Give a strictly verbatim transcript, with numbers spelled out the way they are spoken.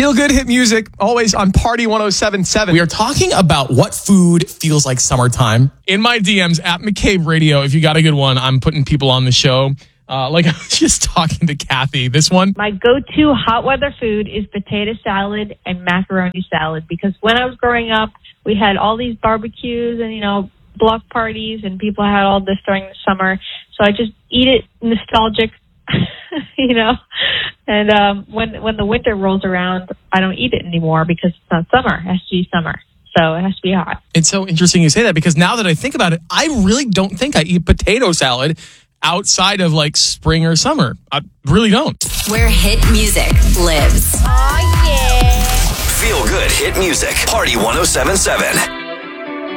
Feel Good Hit Music, always on Party one oh seven point seven. We are talking about what food feels like summertime. In my D Ms at McCabe Radio, if you got a good one, I'm putting people on the show. Uh, like I was just talking to Kathy. This one. My go-to hot weather food is potato salad and macaroni salad, because when I was growing up, we had all these barbecues and, you know, block parties, and people had all this during the summer. So I just eat it nostalgic, you know. And um, when when the winter rolls around, I don't eat it anymore because it's not summer. It has to be summer. So it has to be hot. It's so interesting you say that, because now that I think about it, I really don't think I eat potato salad outside of like spring or summer. I really don't. Where hit music lives. Oh, yeah. Feel Good Hit Music. Party one oh seven point seven.